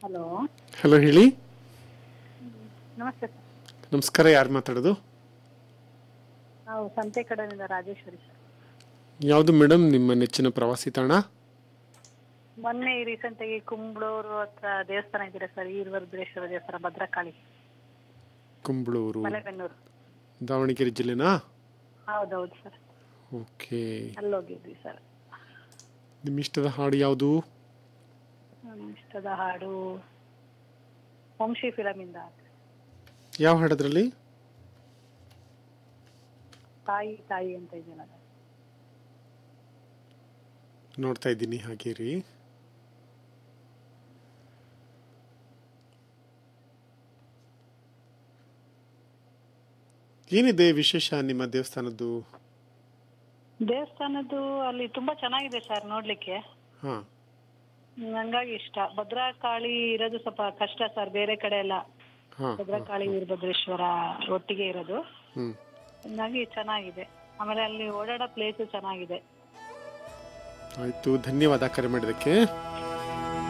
Hello. Hello, ಹೇಳಿ. ನಮಸ್ತೆ sir. ನಮಸ್ಕಾರ, ಯಾರು ಮಾತಾಡೋದು? ನಾವು ಸಂತೆ ಕಡೆಯಿಂದ ರಾಜೇಶ್ವರಿ ಸರ್. ಯಾವುದು ಮೇಡಮ್ ನಿಮ್ಮ ನೆಚ್ಚಿನ ಪ್ರವಾಸಿ ತಾಣ? ಮೊನ್ನೆ ರೀಸೆಂಟ್ ಆಗಿ ಕುಂಬ್ಳೂರು ಹತ್ರ ದೇವಸ್ಥಾನ ಇದ್ದೀರಾ ಸರ್, ಈರವರಭದ್ರೇಶ್ವರ ದೇವಸ್ಥಾನ, ಭದ್ರಕಾಳಿ, ಕುಂಬಳೂರು, ಮಲೆಬೆನ್ನೂರು. ದಾವಣಗೆರೆ ಜಿಲ್ಲೆನಾ? ಹೌದೌದು ಸರ್, ಓಕೆ. ಅಲ್ಲಿ ಹೋಗಿದ್ವಿ ಸರ್. ನಿಮ್ಮ ಇಷ್ಟದ ಹಾಡು ಯಾವುದು? ನಮ್ಮ ಇಷ್ಟದ ಹಾಡು ವಂಶಿ ಫಿಲಮಿಂದ ಯಾವ ಹಾಡೋದ್ರಲ್ಲಿ? ತಾಯಿ ತಾಯಿ ಅಂತ ಇದೆಯಲ್ಲ. ನೋಡ್ತಾ ಇದ್ದೀನಿ, ಹಾಗೆ ರೀ. ಏನಿದೆ ವಿಶೇಷ ನಿಮ್ಮ ದೇವಸ್ಥಾನದ್ದು? ದೇವಸ್ಥಾನದ್ದು ಅಲ್ಲಿ ತುಂಬಾ ಚೆನ್ನಾಗಿದೆ ಸರ್ ನೋಡ್ಲಿಕ್ಕೆ. ಹಾ, ಹಂಗಾಗಿ ಇಷ್ಟ. ಭದ್ರಕಾಳಿ ಇರೋದು ಸ್ವಲ್ಪ ಕಷ್ಟ ಸರ್, ಬೇರೆ ಕಡೆ ಎಲ್ಲ ಹಾ, ಭದ್ರಕಾಳಿ ವೀರಭದ್ರೇಶ್ವರ ಒಟ್ಟಿಗೆ ಇರೋದು. ಹ್ಮ್. ಹಂಗಾಗಿ ಚೆನ್ನಾಗಿದೆ. ಆಮೇಲೆ ಅಲ್ಲಿ ಓಡಾಡೋ ಪ್ಲೇಸು ಚೆನ್ನಾಗಿದೆ. ಆಯ್ತು, ಧನ್ಯವಾದ ಕರೆ ಮಾಡಿದ್ದಕ್ಕೆ.